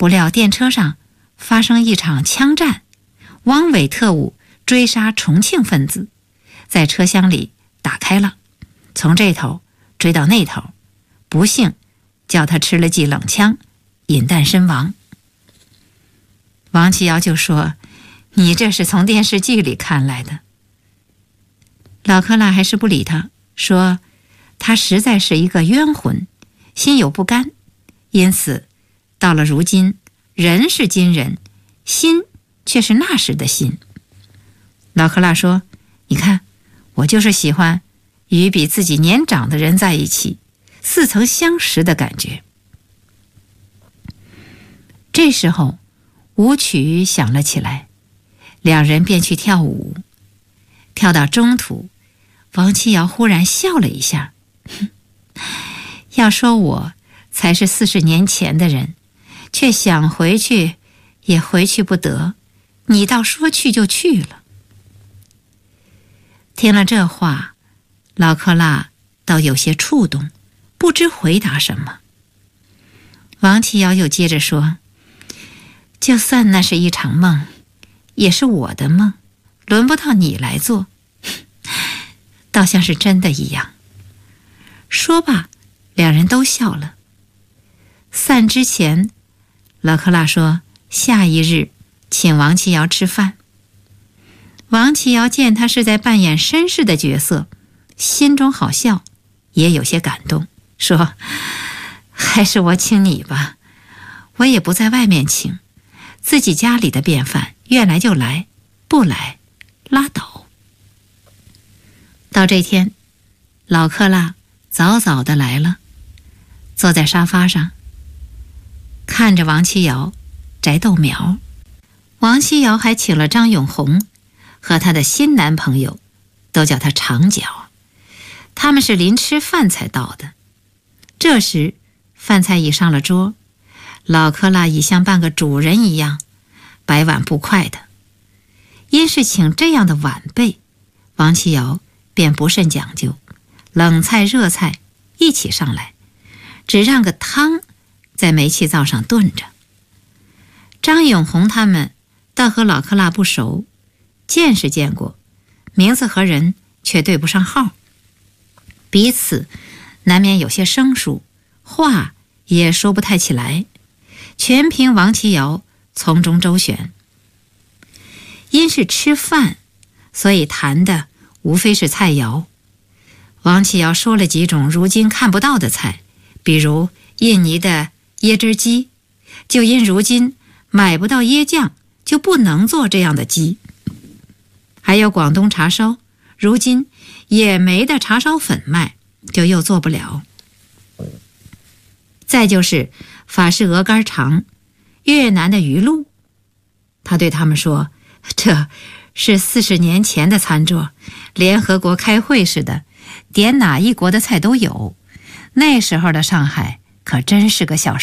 不料电车上发生一场枪战，汪伪特务追杀重庆分子，在车厢里打开了，从这头追到那头，不幸叫他吃了剂冷枪，引弹身亡。王启尧就说：“你这是从电视剧里看来的。”老克拉还是不理他，说他实在是一个冤魂，心有不甘，因此到了如今，人是今人，心却是那时的心。老克拉说：“你看，我就是喜欢与比自己年长的人在一起，似曾相识的感觉。”这时候舞曲响了起来，两人便去跳舞。跳到中途，王启尧忽然笑了一下，要说我才是40年前的人，却想回去也回去不得，你倒说去就去了。听了这话，老克拉倒有些触动，不知回答什么。王启尧又接着说：“就算那是一场梦，也是我的梦，轮不到你来做，倒像是真的一样。”说罢，两人都笑了。散之前，老克拉说下一日请王启尧吃饭。王启尧见他是在扮演绅士的角色，心中好笑，也有些感动，说：“还是我请你吧，我也不在外面请，自己家里的便饭，愿来就来，不来拉倒。”到这天，老克拉早早的来了，坐在沙发上，看着王启尧摘豆苗。王启尧还请了张永红和她的新男朋友，都叫他长脚，他们是临吃饭才到的。这时饭菜已上了桌，老克拉已像半个主人一样摆碗不快的。因是请这样的晚辈，王启尧便不甚讲究，冷菜热菜一起上来，只让个汤在煤气灶上炖着。张永红他们倒和老克拉不熟，见是见过，名字和人却对不上号，彼此难免有些生疏，话也说不太起来，全凭王启尧从中周旋。因是吃饭，所以谈的无非是菜肴。王启尧说了几种如今看不到的菜，比如印尼的椰汁鸡，就因如今买不到椰酱，就不能做这样的鸡。还有广东茶烧，如今也没的茶烧粉卖，就又做不了。再就是法式鹅肝肠，越南的鱼露。他对他们说，这是40年前的餐桌，联合国开会似的，点哪一国的菜都有。那时候的上海可真是个小